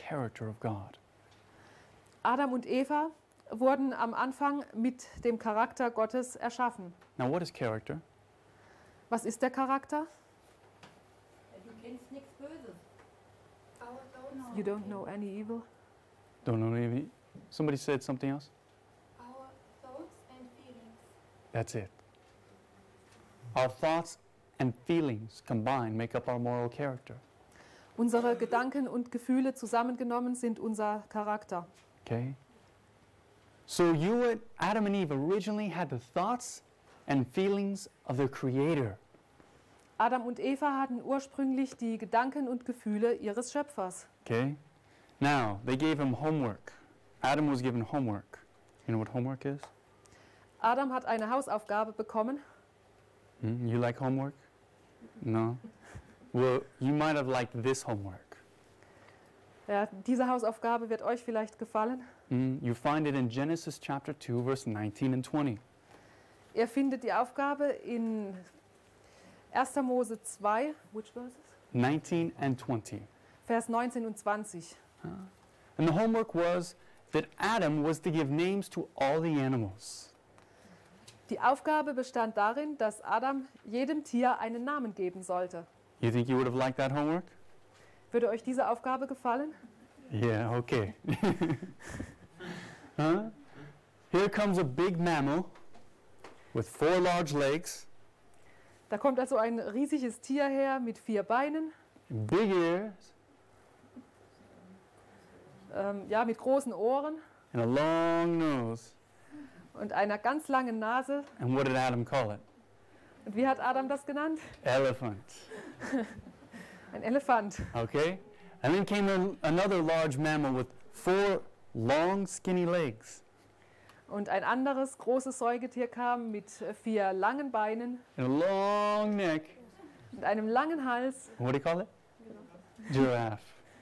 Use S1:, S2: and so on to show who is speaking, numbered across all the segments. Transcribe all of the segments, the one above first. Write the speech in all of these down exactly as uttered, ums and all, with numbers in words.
S1: character of God.
S2: Adam und Eva wurden am Anfang mit dem Charakter Gottes erschaffen.
S1: Now, what is character?
S2: Was ist der Charakter?
S3: Du kennst nichts Böses.
S2: You don't know any evil.
S1: Don't know any. Somebody said something else?
S3: Our thoughts and feelings.
S1: That's it. Our thoughts and feelings combined make up our moral character.
S2: Unsere Gedanken und Gefühle zusammengenommen sind unser Charakter.
S1: Okay? So you and Adam and Eve originally had the thoughts and feelings of their Creator.
S2: Adam und Eva hatten ursprünglich die Gedanken und Gefühle ihres Schöpfers.
S1: Okay? Now, they gave him homework. Adam was given homework. You know what homework is?
S2: Adam hat eine Hausaufgabe bekommen.
S1: Hmm? You like homework? No? Well, you might have liked this homework.
S2: Ja, diese Hausaufgabe wird euch vielleicht gefallen.
S1: Hmm? You find it in Genesis chapter two, verse nineteen and twenty.
S2: Ihr findet die Aufgabe in erster Mose zwei, which verses?
S1: nineteen and twenty.
S2: Vers neunzehn und zwanzig.
S1: And the homework was that Adam was to give names to all the animals.
S2: Die Aufgabe bestand darin, dass Adam jedem Tier einen Namen geben sollte.
S1: You think you would have liked that homework?
S2: Würde euch diese Aufgabe gefallen?
S1: Yeah, okay. Huh? Here comes a big mammal with four large legs,
S2: Da kommt also ein riesiges Tier her mit vier Beinen,
S1: big ears,
S2: ähm, ja, mit großen Ohren
S1: and a long nose.
S2: und einer ganz langen Nase.
S1: And what did Adam call it?
S2: Und wie hat Adam das genannt?
S1: Elephant.
S2: Ein Elefant.
S1: Okay? And then came a, another large mammal with four long, skinny legs
S2: Und ein anderes großes Säugetier kam mit äh, vier langen Beinen
S1: and a long neck.
S2: und einem langen Hals.
S1: What do you call it? Giraffe.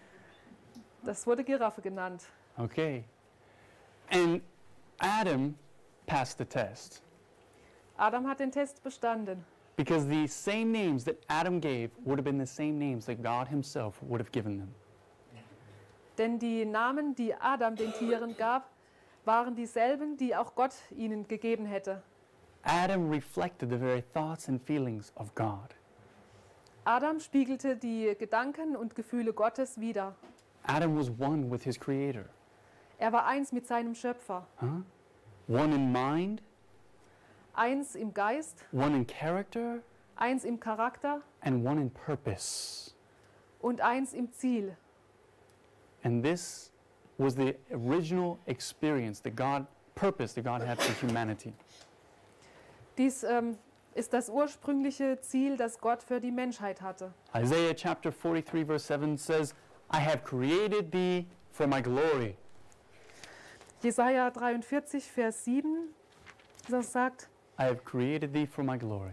S2: Das wurde Giraffe genannt.
S1: Okay. And Adam passed the test
S2: Adam hat den Test bestanden,
S1: because the same names that Adam gave would have been the same names that God himself would have given them.
S2: denn die Namen, die Adam den Tieren gab, waren dieselben, die auch Gott ihnen gegeben hätte.
S1: Adam reflected the very thoughts and feelings of God.
S2: Adam spiegelte die Gedanken und Gefühle Gottes wider.
S1: Adam was one with his Creator.
S2: Er war eins mit seinem Schöpfer,
S1: Huh? One in mind,
S2: eins im Geist,
S1: one in character,
S2: eins im Charakter
S1: and one in purpose.
S2: und eins im Ziel.
S1: And this was the original experience, the God purpose that God had for humanity.
S2: Dies ähm, ist das ursprüngliche Ziel, das Gott für die Menschheit hatte.
S1: Isaiah chapter forty-three verse seven says, I have created thee for my glory.
S2: Jesaja dreiundvierzig, Vers sieben, das sagt,
S1: I have created thee for my glory.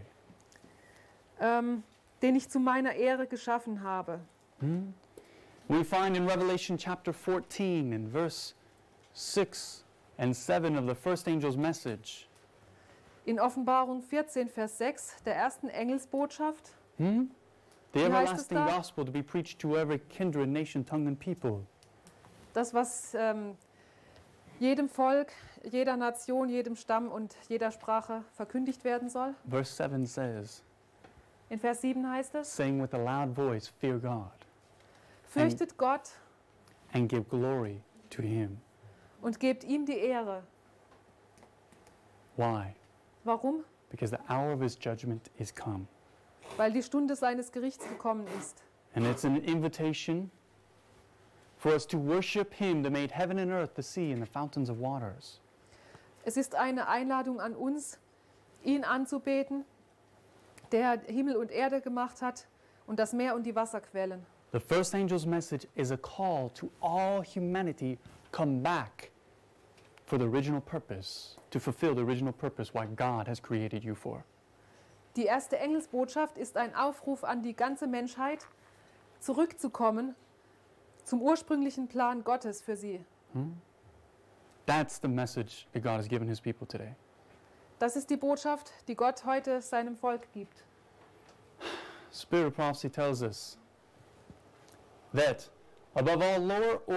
S2: ähm, den ich zu meiner Ehre geschaffen habe.
S1: Hmm? We find in Revelation chapter fourteen in verse six and seven of the first angel's message.
S2: In Offenbarung vierzehn, Vers sechs der ersten Engelsbotschaft,
S1: Hmm? The
S2: Wie heißt es
S1: everlasting
S2: da?
S1: gospel to be preached to every kindred, nation, tongue, and people.
S2: das, was ähm, jedem Volk, jeder Nation, jedem Stamm und jeder Sprache verkündigt werden soll.
S1: Verse seven says,
S2: In Vers sieben heißt es,
S1: saying with a loud voice, fear God,
S2: fürchtet Gott
S1: and give glory to him.
S2: und gebt ihm die Ehre.
S1: Why?
S2: Warum?
S1: Because the hour of his judgment is come.
S2: Weil die Stunde seines Gerichts gekommen ist.
S1: And it's an invitation for us to worship him that made heaven and earth, the sea, and the fountains of waters.
S2: Es ist eine Einladung an uns, ihn anzubeten, der Himmel und Erde gemacht hat und das Meer und die Wasserquellen.
S1: The first angel's message is a call to all humanity, come back for the original purpose, to fulfill the original purpose why God has created you for.
S2: Die erste Engelsbotschaft ist ein Aufruf an die ganze Menschheit, zurückzukommen zum ursprünglichen Plan Gottes für sie.
S1: Hmm? That's the message that God has given his people today.
S2: Das ist die Botschaft, die Gott heute seinem Volk gibt.
S1: Spirit of prophecy tells us that above all lower